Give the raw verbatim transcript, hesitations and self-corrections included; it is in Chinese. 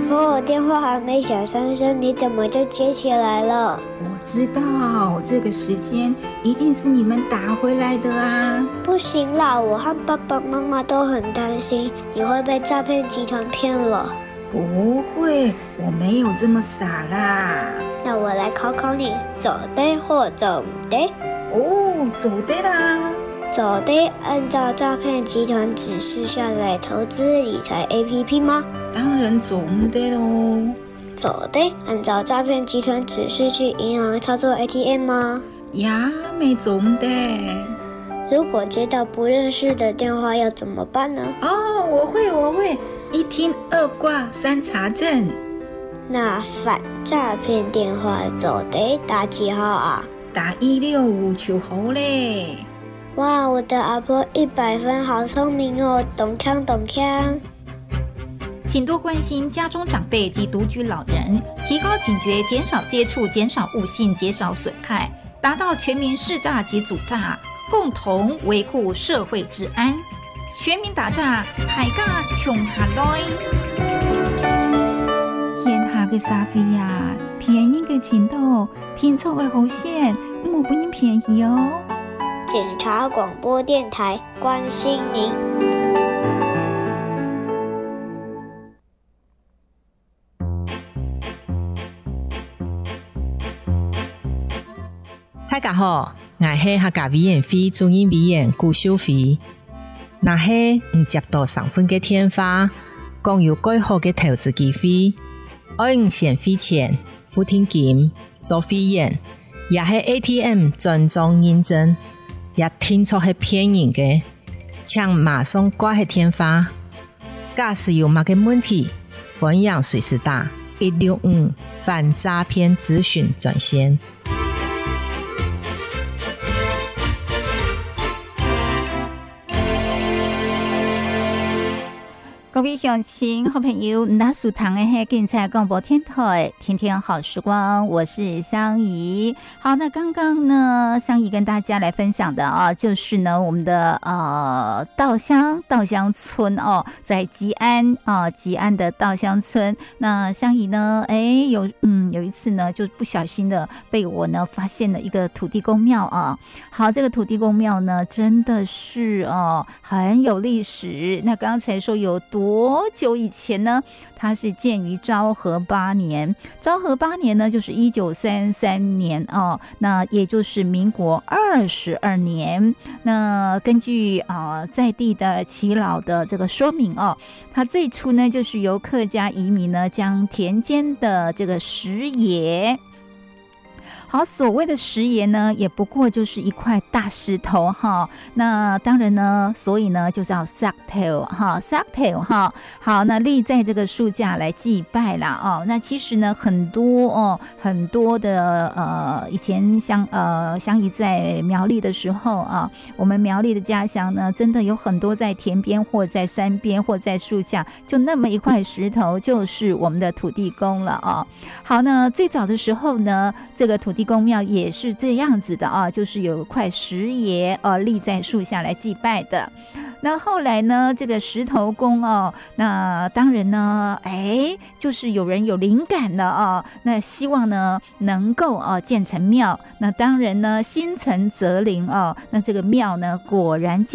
婆，我电话还没响三声，你怎么就接起来了？ 我知道这个时间一定是你们打回来的啊！ 不行啦，我和爸爸妈妈都很担心你会被诈骗集团骗了。 不会，我没有这么傻啦。 那我来考考你，走对或走唔对？ 哦，走对啦。 走对，按照诈骗集团指示下载投资理财 A P P 吗？ 当然走唔对咯。 走对，按照诈骗集团指示去银行操作 A T M 吗？ 呀，没走唔对。 如果接到不认识的电话要怎么办呢？ 哦，我会我会，一听二挂三查证。 那反诈骗电话走对打几号啊？ 打一六五就好嘞。 哇，我的阿婆一百分，好聪明哦，懂腔懂腔。 请多关心家中长辈及独居老人，提高警觉，减少接触，减少误信，减少损害，达到全民识诈及阻诈，共同维护社会治安。全民打诈，大家向下來。 天下嘅沙飛啊，便宜嘅程度，聽錯嘅好險，冇不應便宜哦。 警察广播电台关心您。 大家好，我是客家委員會中英委員顧秀妃。那是唔接到上分嘅電話，講有改好嘅投資機會，愛唔先費錢付定金做會員，也係 A T M 專裝認證。也聽錯係騙人嘅，請馬上掛起電話。假使有乜嘅問題，歡迎隨時打一六五反詐騙諮詢專線。 各位鄉親好朋友，那屬堂的係警察廣播電台天天好時光，我是香怡。好，那剛剛呢，香怡跟大家來分享的啊，就是呢我們的呃稻香稻香村哦，在吉安啊吉安的稻香村。那香怡呢，哎有嗯有一次呢，就不小心的被我呢發現了一個土地公廟啊。好，這個土地公廟呢，真的是哦很有歷史。那剛才說有多多久以前呢？它是建於昭和八年，昭和八年呢，就是一九三三年哦，那也就是民國二十二年。那根據啊、呃、在地的耆老的這個說明哦，它最初呢就是由客家移民呢將田間的這個石野。好，所謂的石岩呢，也不過就是一塊大石頭哈。那當然呢，所以呢就叫石頭哈，石頭哈。好，那立在這個樹架來祭拜啦哦。那其實呢，很多哦，很多的呃，以前香呃香姨在苗栗的時候啊，我們苗栗的家鄉呢，真的有很多在田邊或在山邊或在樹下，就那麼一塊石頭，就是我們的土地公了啊。好，那最早的時候呢，這個土地公廟也是這樣子的啊，就是有一塊石爺啊立在樹下來祭拜的。那後來呢，這個石頭公哦，那當然呢，哎，就是有人有靈感了啊，那希望呢能夠啊建成廟。那當然呢，心誠則靈啊，那這個廟呢果然建